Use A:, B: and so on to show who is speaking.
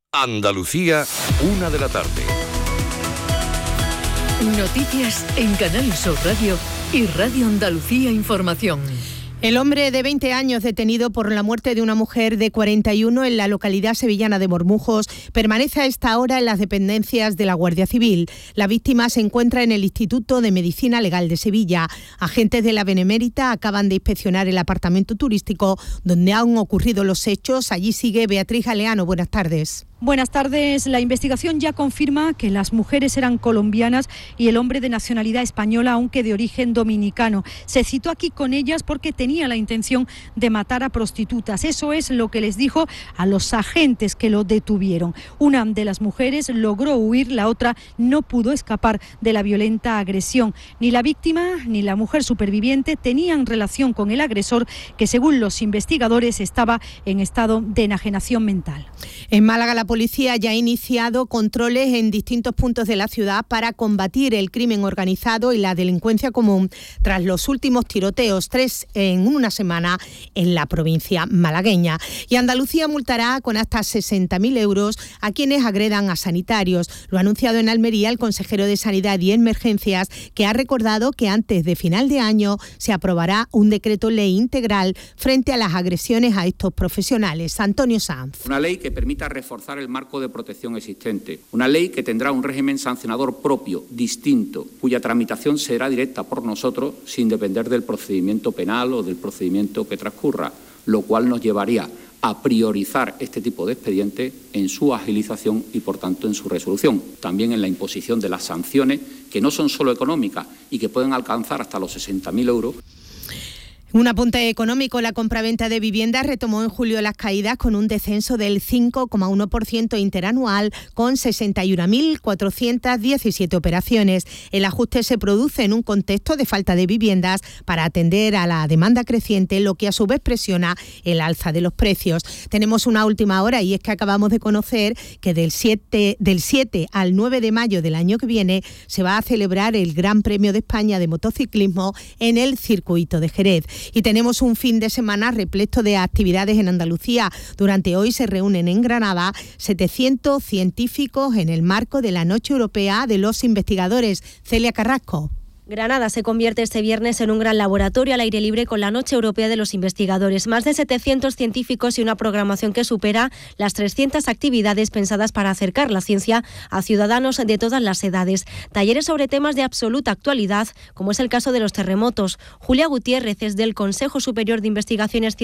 A: Andalucía, 1 de la tarde.
B: Noticias en Canal Sur Radio y Radio Andalucía Información.
C: El hombre de 20 años detenido por la muerte de una mujer de 41 en la localidad sevillana de Mormujos permanece a esta hora en las dependencias de la Guardia Civil. La víctima se encuentra en el Instituto de Medicina Legal de Sevilla. Agentes de la Benemérita acaban de inspeccionar el apartamento turístico donde han ocurrido los hechos. Allí sigue Beatriz Galeano. Buenas tardes.
D: Buenas tardes. La investigación ya confirma que las mujeres eran colombianas y el hombre de nacionalidad española, aunque de origen dominicano. Se citó aquí con ellas porque tenía la intención de matar a prostitutas. Eso es lo que les dijo a los agentes que lo detuvieron. Una de las mujeres logró huir, la otra no pudo escapar de la violenta agresión. Ni la víctima ni la mujer superviviente tenían relación con el agresor, que según los investigadores estaba en estado de enajenación mental.
C: En Málaga, la policía ya ha iniciado controles en distintos puntos de la ciudad para combatir el crimen organizado y la delincuencia común tras los últimos tiroteos, 3 en una semana en la provincia malagueña. Y Andalucía multará con hasta 60.000 euros a quienes agredan a sanitarios. Lo ha anunciado en Almería el consejero de Sanidad y Emergencias, que ha recordado que antes de final de año se aprobará un decreto ley integral frente a las agresiones a estos profesionales. Antonio Sanz.
E: Una ley que permita reforzar el marco de protección existente. Una ley que tendrá un régimen sancionador propio, distinto, cuya tramitación será directa por nosotros sin depender del procedimiento penal o del procedimiento que transcurra, lo cual nos llevaría a priorizar este tipo de expedientes en su agilización y, por tanto, en su resolución. También en la imposición de las sanciones, que no son solo económicas y que pueden alcanzar hasta los 60.000 euros.
C: Un apunte económico: la compraventa de viviendas retomó en julio las caídas con un descenso del 5,1% interanual, con 61.417 operaciones. El ajuste se produce en un contexto de falta de viviendas para atender a la demanda creciente, lo que a su vez presiona el alza de los precios. Tenemos una última hora y es que acabamos de conocer que del 7 al 9 de mayo del año que viene se va a celebrar el Gran Premio de España de motociclismo en el circuito de Jerez. Y tenemos un fin de semana repleto de actividades en Andalucía. Durante hoy se reúnen en Granada 700 científicos en el marco de la Noche Europea de los Investigadores. Celia Carrasco.
F: Granada se convierte este viernes en un gran laboratorio al aire libre con la Noche Europea de los Investigadores. Más de 700 científicos y una programación que supera las 300 actividades pensadas para acercar la ciencia a ciudadanos de todas las edades. Talleres sobre temas de absoluta actualidad, como es el caso de los terremotos. Julia Gutiérrez es del Consejo Superior de Investigaciones